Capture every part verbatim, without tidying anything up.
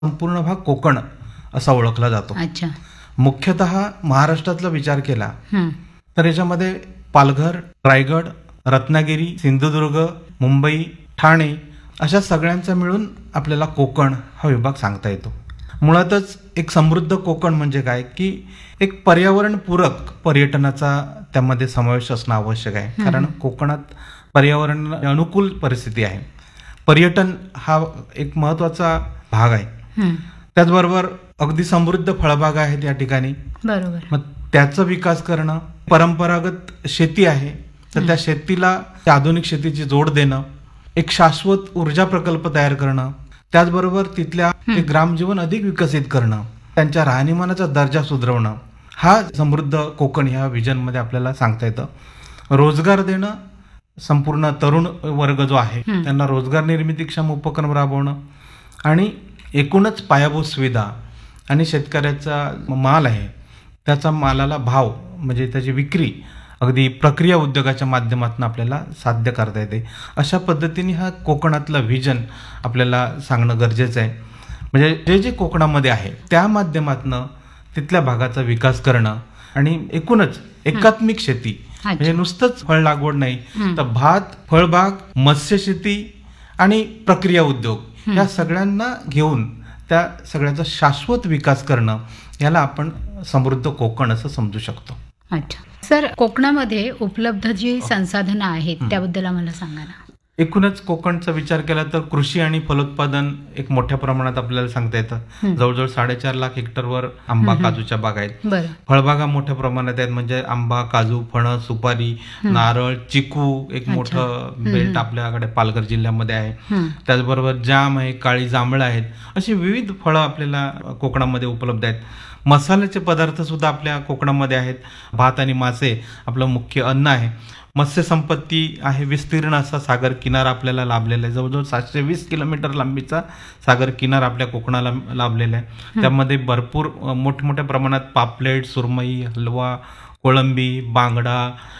संपूर्ण भाग कोकण असा ओळखला जातो. अच्छा. मुख्यतः महाराष्ट्रातला विचार केला हं. तर याच्यामध्ये पालघर, रायगड, रत्नागिरी, सिंधुदुर्ग, मुंबई, ठाणे अशा सगळ्यांचा मिळून आपल्याला कोकण हा विभाग सांगता येतो. मुळातच एक समृद्ध कोकण म्हणजे काय की एक पर्यावरणपूरक पर्यटनाचा त्यामध्ये समावेश असणं आवश्यक आहे. कारण कोकणात पर्यावरण अनुकूल परिस्थिती आहे. पर्यटन हा एक महत्वाचा भाग आहे. हं. त्याचबरोबर अगदी समृद्ध फळबाग आहेत या ठिकाणी. बरोबर. मग त्याचा विकास करणं, परंपरागत शेती आहे तर त्या शेतीला त्या आधुनिक शेतीची जोड देणं, एक शाश्वत ऊर्जा प्रकल्प तयार करणं, त्याचबरोबर तिथल्या ते ग्रामजीवन अधिक विकसित करणं, त्यांच्या राहणीमानाचा दर्जा सुधारवणं, हा समृद्ध कोकण ह्या विजनमध्ये आपल्याला सांगता येतं. रोजगार देणं, संपूर्ण तरुण वर्ग जो आहे त्यांना रोजगार निर्मितीक्षम उपक्रम राबवणं आणि एकूणच पायाभूत सुविधा आणि शेतकऱ्याचा माल आहे त्याचा मालाला भाव म्हणजे त्याची विक्री अगदी प्रक्रिया उद्योगाच्या माध्यमातून आपल्याला साध्य करता येते. अशा पद्धतीने हा कोकणातला व्हिजन आपल्याला सांगणं गरजेचं आहे. म्हणजे जे जे कोकणामध्ये आहे त्या माध्यमातून तिथल्या भागाचा विकास करणं आणि एकूणच एकात्मिक शेती म्हणजे नुसतंच फळ लागवड नाही तर भात, फळबाग, मत्स्यशेती आणि प्रक्रिया उद्योग या सगळ्यांना घेऊन त्या सगळ्याचा शाश्वत विकास करणं याला आपण समृद्ध कोकण असं समजू शकतो. अच्छा सर, कोकणामध्ये उपलब्ध जी संसाधनं आहेत त्याबद्दल आम्हाला सांगा ना. एकूणच कोकणचा विचार केला तर कृषी आणि फलोत्पादन एक मोठ्या प्रमाणात आपल्याला सांगता येतं. जवळजवळ साडेचार लाख हेक्टरवर आंबा, काजूच्या बाग आहेत. फळबागा मोठ्या प्रमाणात आहेत म्हणजे आंबा, काजू, फणस, सुपारी, नारळ, चिकू एक मोठं बेल्ट आपल्याकडे पालघर जिल्ह्यामध्ये आहे. त्याचबरोबर जाम आहे, काळी जांभळं आहेत, अशी विविध फळं आपल्याला कोकणामध्ये उपलब्ध आहेत. मसाल्याचे पदार्थ सुद्धा आपल्या कोकणामध्ये आहेत. भात आणि मासे आपलं मुख्य अन्न आहे. मत्स्य संपत्ती आहे, विस्तीर्ण असा सागर किनारा आपल्याला लाभलेला आहे. जवळजवळ सातशे वीस किलोमीटर लांबीचा सागर किनारा आपल्या कोकणाला लाभलेला आहे. त्यामध्ये भरपूर मोठमोठ्या प्रमाणात पापलेट, सुरमई, हलवा, कोळंबी, बांगडा,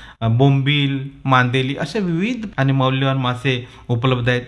बोंबील, मांदेली अशा विविध आणि मौल्यवान मासे उपलब्ध आहेत.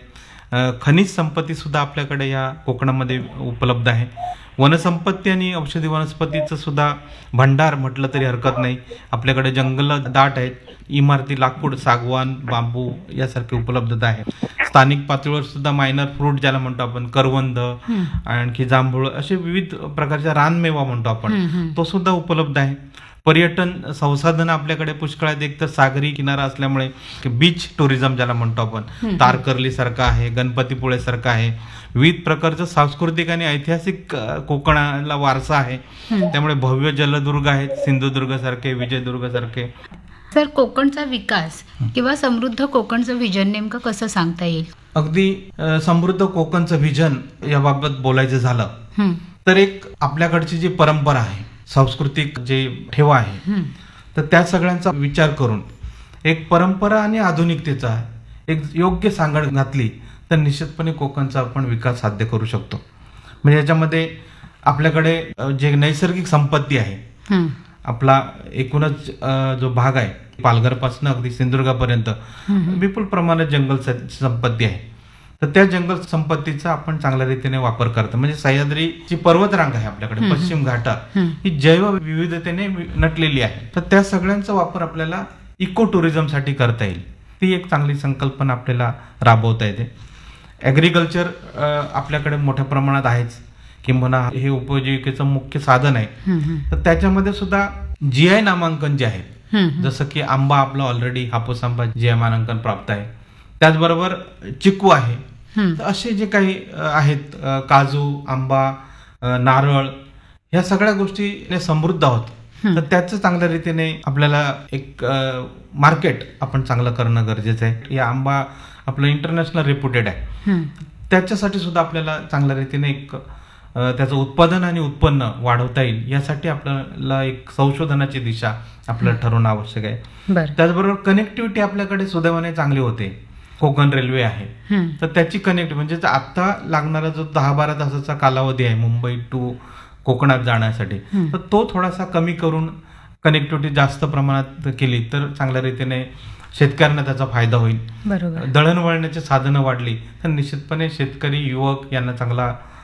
खनिज संपत्ती सुद्धा आपल्याकडे या कोकणामध्ये उपलब्ध आहे. वनसंपत्ती आणि औषधी वनस्पतीचं सुद्धा भंडार म्हटलं तरी हरकत नाही. आपल्याकडे जंगल दाट आहेत, इमारती लाकूड, सागवान, बांबू यासारखी उपलब्धता आहे. स्थानिक पातळीवर सुद्धा मायनर फ्रूट ज्याला म्हणतो आपण, करवंद, आणखी जांभूळ असे विविध प्रकारच्या रानमेवा म्हणतो आपण, तो सुद्धा उपलब्ध आहे. पर्यटन संसाधन आपल्याकडे पुष्कळ आहेत. एक तर सागरी किनारा असल्यामुळे बीच टुरिझम ज्याला म्हणतो आपण, तारकर्ली सारखं आहे, गणपतीपुळे सारखं आहे. विविध प्रकारचं सांस्कृतिक आणि ऐतिहासिक कोकणाला वारसा आहे. त्यामुळे भव्य जलदुर्ग आहेत, सिंधुदुर्ग सारखे, विजयदुर्ग सारखे. सर, कोकणचा विकास किंवा समृद्ध कोकणचं व्हिजन नेमकं कसं सांगता येईल? अगदी समृद्ध कोकणचं व्हिजन याबाबत बोलायचं झालं तर एक आपल्याकडची जी परंपरा आहे, सांस्कृतिक जे ठेवा आहे, तर त्या सगळ्यांचा विचार करून एक परंपरा आणि आधुनिकतेचा एक योग्य सांगड घातली तर निश्चितपणे कोकणचा आपण विकास साध्य करू शकतो. म्हणजे याच्यामध्ये आपल्याकडे जे नैसर्गिक संपत्ती आहे, आपला एकूणच जो भाग आहे पालघरपासून अगदी सिंधुदुर्गापर्यंत विपुल प्रमाणात जंगल संपत्ती आहे. तर त्या जंगल संपत्तीचा आपण चांगल्या रीतीने वापर करतो. म्हणजे सह्याद्रीची पर्वतरांग आहे आपल्याकडे, पश्चिम घाटात ही जैव विविधतेने नटलेली आहे. तर त्या सगळ्यांचा वापर आपल्याला इको टुरिझम साठी करता येईल. ती एक चांगली संकल्पना आपल्याला राबवता येते. ऍग्रिकल्चर आपल्याकडे मोठ्या प्रमाणात आहेच, किंबहुना हे उपजीविकेचं मुख्य साधन आहे. तर त्याच्यामध्ये सुद्धा जी आय नामांकन जे आहे, जसं की आंबा आपला ऑलरेडी हापूस आंबा जी आय मानांकन प्राप्त आहे. त्याचबरोबर चिकू आहे. तर असे जे काही आहेत, काजू, आंबा, नारळ, ह्या सगळ्या गोष्टी समृद्ध आहोत. तर त्याचं चांगल्या रीतीने आपल्याला एक मार्केट आपण चांगलं करणं गरजेचं आहे. या आंबा आपलं इंटरनॅशनल रेप्युटेड आहे. त्याच्यासाठी सुद्धा आपल्याला चांगल्या रीतीने एक त्याचं उत्पादन आणि उत्पन्न वाढवता येईल यासाठी आपल्याला एक संशोधनाची दिशा आपल्याला ठरवणं आवश्यक आहे. त्याचबरोबर कनेक्टिव्हिटी आपल्याकडे सुदैवाने चांगली होते. कोकण रेल्वे आहे तर त्याची कनेक्ट म्हणजे आता लागणारा जो दहा बारा तासाचा कालावधी आहे मुंबई टू कोकणात जाण्यासाठी, तर तो थोडासा कमी करून कनेक्टिव्हिटी जास्त प्रमाणात केली तर चांगल्या रीतीने शेतकऱ्यांना त्याचा फायदा होईल. दळणवळणाची साधनं वाढली तर निश्चितपणे शेतकरी, युवक यांना चांगला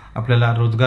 आपल्याला रोजगार